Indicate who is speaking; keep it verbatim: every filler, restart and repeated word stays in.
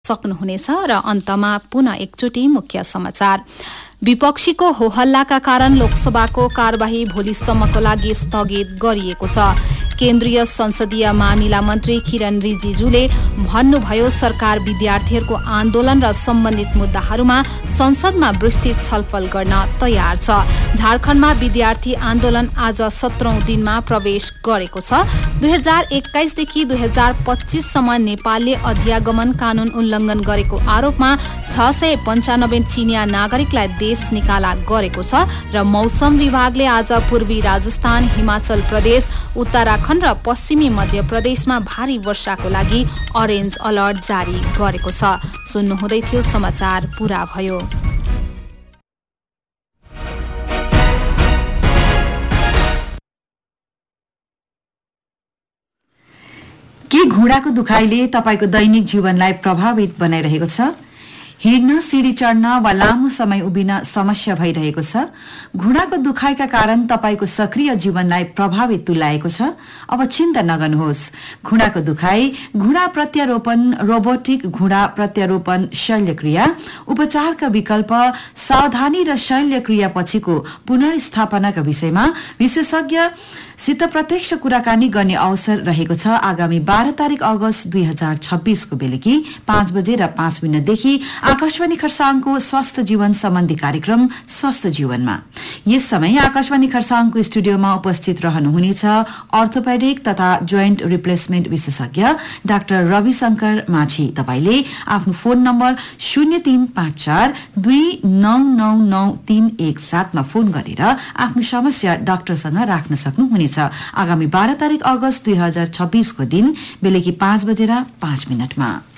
Speaker 1: सक्नुहुनेछ। र अन्तमा पुनः एकचोटि मुख्य समाचार। विपक्षीको होहल्लाका कारण लोकसभाको कार्यवाही भोलिसम्मको लागि स्थगित गरिएको छ। केन्द्रीय संसदीय मामिला मन्त्री किरण रिजिजुले भन्नुभयो, सरकार विद्यार्थीहरूको आन्दोलन र सम्बन्धित मुद्दाहरूमा संसदमा विस्तृत छलफल गर्न तयार छ। झारखण्डमा विद्यार्थी आन्दोलन आज सत्रौं दिनमा प्रवेश गरेको छ। दुई हजार एक्काइसदेखि दुई हजार पच्चीससम्म नेपालले अध्यागमन कानून उल्लङ्घन गरेको आरोपमा छ सय पन्चानब्बे चिनिया नागरिकलाई देश निकाला गरेको छ। र मौसम विभागले आज पूर्वी राजस्थान, हिमाचल प्रदेश, उत्तराखण्ड र पश्चिमी मध्य प्रदेशमा भारी वर्षाको लागि अरेन्ज अलर्ट जारी गरेको छ। सुन्नुहुँदै थियो समाचार पूरा भयो।
Speaker 2: के घुँडाको दुखाइले तपाईको दैनिक जीवनलाई प्रभावित बनाइरहेको छ? हिँड्न, सिडी चढ्न वा लामो समय उभिन समस्या भइरहेको छ? घुँडाको दुखाइका कारण तपाईको सक्रिय जीवनलाई प्रभावित तुल्याएको छ? अब चिन्ता नगर्नुहोस्। घुँडाको दुखाइ, घुँडा प्रत्यारोपण, रोबोटिक घुँडा प्रत्यारोपण शल्यक्रिया, उपचारका विकल्प, सावधानी र शल्यक्रिया पछिको पुनर्स्थापनाका विषयमा विशेषज्ञ सित प्रत्यक्ष कुराकानी गर्ने अवसर रहेको छ। आगामी बाह्र तारिक अगस्त दुई हजार छब्बीसको बेलुकी पाँच बजे र पाँच मिनटदेखि आकाशवाणी खरसाङको स्वास्थ्य जीवन सम्बन्धी कार्यक्रम स्वस्थ जीवनमा। यस समय आकाशवाणी खरसाङको स्टुडियोमा उपस्थित रहनुहुनेछ अर्थोपेडिक तथा जोइन्ट रिप्लेसमेन्ट विशेषज्ञ डाक्टर रविशंकर माझी। तपाईले आफ्नो फोन नम्बर शून्य तीन पाँच चार दुई नौ नौ नौ तीन एक सातमा फोन गरेर आफ्नो समस्या डाक्टरसँग राख्न सक्नुहुनेछ। आगामी बाह्र तारिक अगस्त दुई हजार छब्बीसको दिन बेलुकी पाँच बजेर पाँच मिनटमा।